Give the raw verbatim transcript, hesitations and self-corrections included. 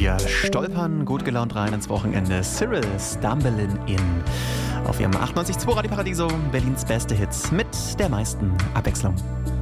Wir stolpern gut gelaunt rein ins Wochenende. Cyril Stumbling In auf ihrem achtundneunzig Komma zwei Radio Paradiso, Berlins beste Hits mit der meisten Abwechslung.